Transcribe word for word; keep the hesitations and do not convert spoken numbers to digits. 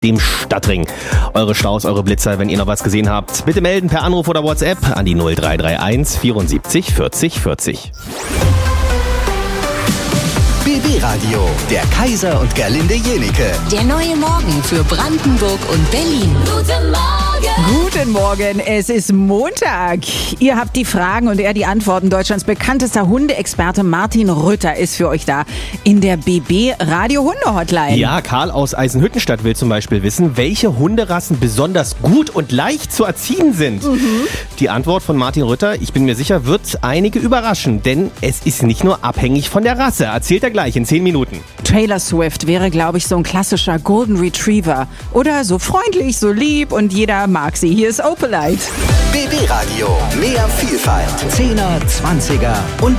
dem Stadtring. Eure Staus, eure Blitzer, wenn ihr noch was gesehen habt, bitte melden per Anruf oder WhatsApp an die null drei drei eins vierundsiebzig vierzig vierzig. B B-Radio, der Kaiser und Gerlinde Jenike. Der neue Morgen für Brandenburg und Berlin. Guten Morgen! Guten Morgen, es ist Montag. Ihr habt die Fragen und er die Antworten. Deutschlands bekanntester Hundeexperte Martin Rütter ist für euch da in der B B-Radio-Hunde-Hotline. Ja, Karl aus Eisenhüttenstadt will zum Beispiel wissen, welche Hunderassen besonders gut und leicht zu erziehen sind. Mhm. Die Antwort von Martin Rütter, ich bin mir sicher, wird einige überraschen, denn es ist nicht nur abhängig von der Rasse. Erzählt er gleich in zehn Minuten. Taylor Swift wäre, glaube ich, so ein klassischer Golden Retriever. Oder so freundlich, so lieb und jeder mag sie. Hier ist Opalite. B B-Radio, mehr Vielfalt. Zehner, Zwanziger und